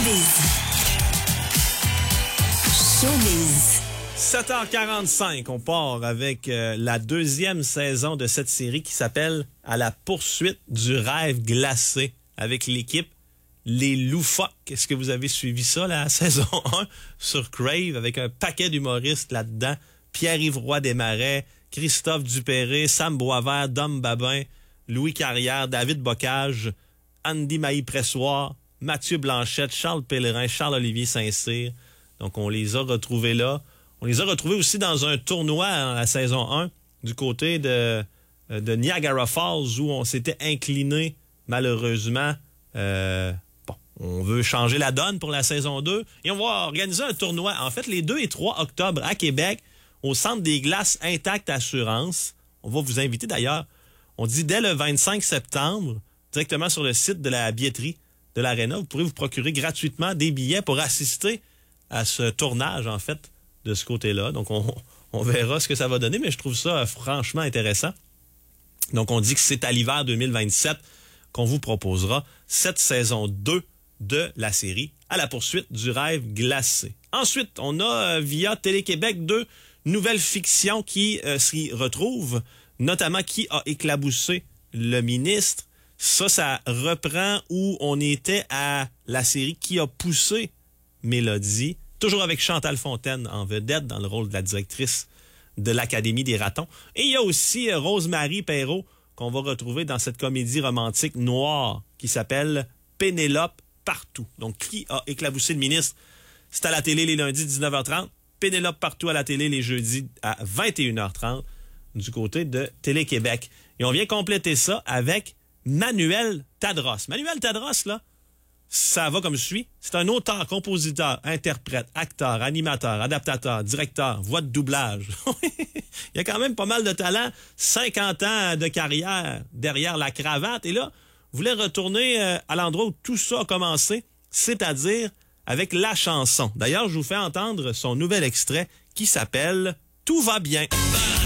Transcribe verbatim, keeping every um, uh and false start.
Showbiz. Showbiz. sept heures quarante-cinq, on part avec euh, la deuxième saison de cette série qui s'appelle « À la poursuite du rêve glacé » avec l'équipe Les Loufoques. Est-ce que vous avez suivi ça, la saison un sur Crave, avec un paquet d'humoristes là-dedans? Pierre-Yves Roy Desmarais, Christophe Dupéré, Sam Boisvert, Dom Babin, Louis Carrière, David Bocage, Andy Mailly-Pressoir, Mathieu Blanchette, Charles Pellerin, Charles-Olivier Saint-Cyr. Donc, on les a retrouvés là. On les a retrouvés aussi dans un tournoi à la saison un du côté de, de Niagara Falls où on s'était incliné, malheureusement. Euh, bon, on veut changer la donne pour la saison deux et on va organiser un tournoi, en fait, les deux et trois octobre à Québec, au Centre des glaces Intact Assurance. On va vous inviter d'ailleurs, on dit dès le vingt-cinq septembre, directement sur le site de la billetterie de l'Arena. Vous pourrez vous procurer gratuitement des billets pour assister à ce tournage, en fait, de ce côté-là. Donc, on, on verra ce que ça va donner, mais je trouve ça franchement intéressant. Donc, on dit que c'est à l'hiver deux mille vingt-sept qu'on vous proposera cette saison deux de la série À la poursuite du rêve glacé. Ensuite, on a, euh, via Télé-Québec, deux nouvelles fictions qui euh, s'y retrouvent, notamment Qui a éclaboussé le ministre. Ça, ça reprend où on était à la série Qui a poussé Mélodie, toujours avec Chantal Fontaine en vedette dans le rôle de la directrice de l'Académie des ratons. Et il y a aussi euh, Rose-Marie Perreault qu'on va retrouver dans cette comédie romantique noire qui s'appelle Pénélope Partout. Donc, Qui a éclaboussé le ministre? C'est à la télé les lundis dix-neuf heures trente. Pénélope Partout à la télé les jeudis à vingt et une heures trente du côté de Télé-Québec. Et on vient compléter ça avec Manuel Tadros. Manuel Tadros, là, ça va comme suit. C'est un auteur, compositeur, interprète, acteur, animateur, adaptateur, directeur, voix de doublage. Il y a quand même pas mal de talent. cinquante ans de carrière derrière la cravate. Et là, vous voulez retourner euh, à l'endroit où tout ça a commencé, c'est-à-dire avec la chanson. D'ailleurs, je vous fais entendre son nouvel extrait qui s'appelle « Tout va bien ».